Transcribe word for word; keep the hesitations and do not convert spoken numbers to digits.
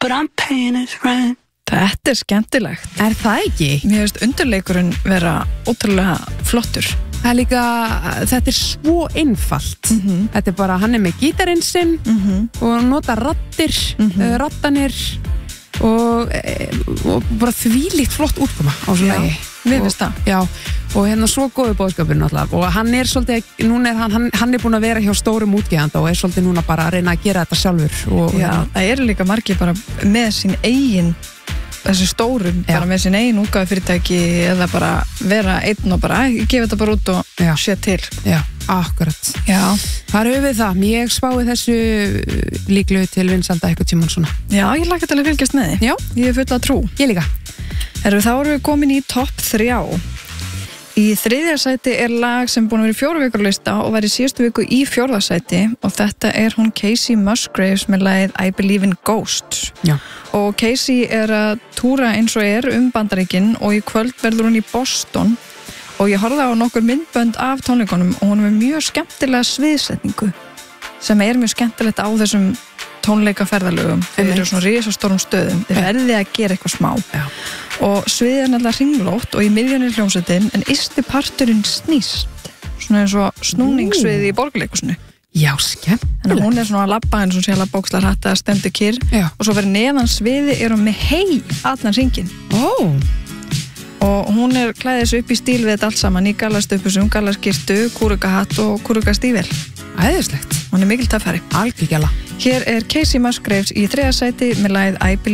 but I'm paying his rent. Þetta er skemmtilegt. Er það ekki? Mér finnst undirleikurinn vera ótrúlega flottur. Það er líka, þetta er svo einfalt. Mm-hmm. Þetta er bara, hann er með gítarinn sinn Mm-hmm. og nota raddir, Mhm. uh, raddanir og, e, og bara þvílíkt flott útkoma á svo Já, lagi. mér Og- finnst það. Já, og hérna svo góðu bóðskapurinn alltaf og hann er svolítið, núna er hann, hann, hann er búin að vera hjá stórum útgefanda og er svolítið núna bara að reyna að gera þetta sjálfur og, Já, það eru líka margir bara með sín eigin þessi stórum, Já. bara með sín eigin útgáfu fyrirtæki eða bara vera einn og bara, ég gefi þetta bara út og Já. sé til. Já, akkurat. Já, Þar höfum við það, ég spái þessu líklegu til vinsalda eitthvað tímann svona. já, ég laka til að fylgjast með því. Já, Ég er full að trú. ég líka. Erum þá erum við komin í topp þrjá. Í þriðja sæti er lag sem búin að vera í fjóra vikur lista og var í síðustu viku í fjórða sæti og þetta er hún Casey Musgraves með lagið I Believe in Ghosts. Já. Og Casey er að túra eins og er um Bandaríkin og í kvöld verður hún í Boston og ég horfði á nokkur myndbönd af tónleikunum og hún er með mjög skemmtilega sviðsetningu sem er mjög skemmtilegt á þessum tónleikaferðalögum. Þau eru Einmitt. svona risastórum stöðum. Þau verði að gera eitthvað smá. Já. Og sviðið er náttúrulega hringlótt og í miðjunni hljómsveitin en ysti parturinn snýst svona eins og snúningssviðið í borgarleikusinu. Já, Þannig að skemmtilegt. hún er svona að labba eins og sé að labba ókslar hatta að stemdi kyrr Já. og svo verið neðan sviði er hún með hei allan hringinn Ó, og hún er klæðið sig upp í stíl við þetta allt saman í gallastuppusum, gallaskirtu, kúrukahatt og kúrukastífel. æðislegt. Hún er mikil töffari. Algjörgjala. Hér er Casey Musgraves í þriðja sæti með lagið I Believe